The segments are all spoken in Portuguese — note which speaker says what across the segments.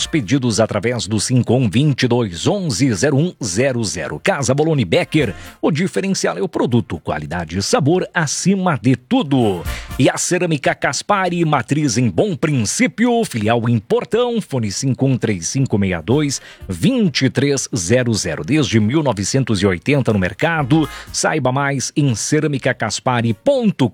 Speaker 1: seus pedidos através do 5122110100. Casa Boloni Becker, o diferencial é o produto, qualidade e sabor acima de tudo. E a Cerâmica Caspari, matriz em Bom Princípio, filial em Portão, fone 513562-2300, desde 1980 no mercado. Saiba mais em ceramicacaspari.com.br.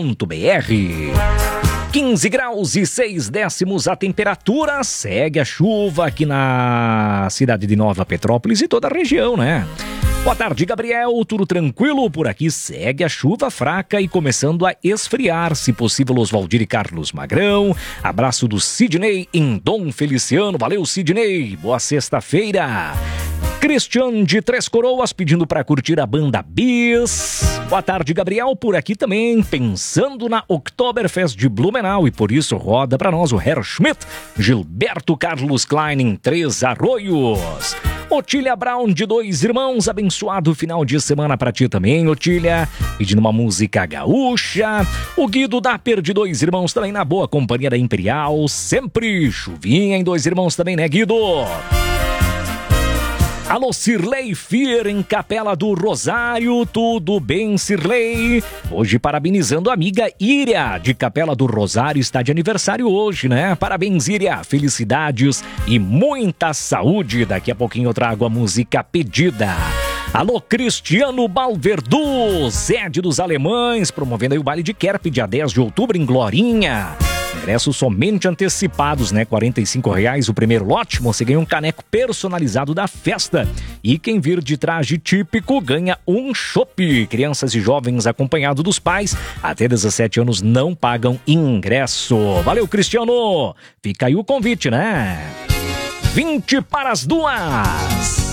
Speaker 1: 15 graus e 6 décimos a temperatura. Segue a chuva aqui na cidade de Nova Petrópolis e toda a região, né? Boa tarde, Gabriel. Tudo tranquilo? Por aqui segue a chuva fraca e começando a esfriar. Se possível, Oswaldir e Carlos Magrão. Abraço do Sidney em Dom Feliciano. Valeu, Sidney. Boa sexta-feira. Cristian de Três Coroas pedindo para curtir a banda Bis. Boa tarde, Gabriel. Por aqui também, pensando na Oktoberfest de Blumenau, e por isso roda para nós o Herr Schmidt, Gilberto Carlos Klein em Três Arroios. Otília Brown de Dois Irmãos, abençoado final de semana pra ti também, Otília, pedindo uma música gaúcha. O Guido Dapper de Dois Irmãos também na boa companhia da Imperial, sempre chuvinha em Dois Irmãos também, né, Guido? Alô, Cirlei Fier em Capela do Rosário, tudo bem, Cirlei? Hoje parabenizando a amiga Íria de Capela do Rosário, está de aniversário hoje, né? Parabéns, Íria, felicidades e muita saúde. Daqui a pouquinho eu trago a música pedida. Alô, Cristiano Balverdu, sede dos Alemães, promovendo aí o baile de Kerp, dia 10 de outubro em Glorinha. Ingressos somente antecipados, né? R$45 o primeiro lote. Você ganha um caneco personalizado da festa. E quem vir de traje típico ganha um chopp. Crianças e jovens acompanhados dos pais até 17 anos não pagam ingresso. Valeu, Cristiano! Fica aí o convite, né? 20 para as 2.